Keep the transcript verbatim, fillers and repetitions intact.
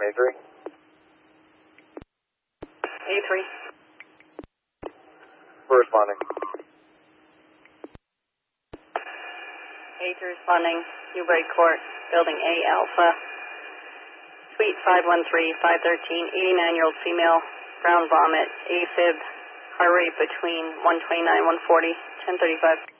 A three. A three. We're responding. A three responding. Newbury Court, Building A Alpha. Suite five one three, five thirteen, eighty-nine-year-old female, brown vomit, AFib, heart rate between one twenty-nine, one forty, ten thirty-five.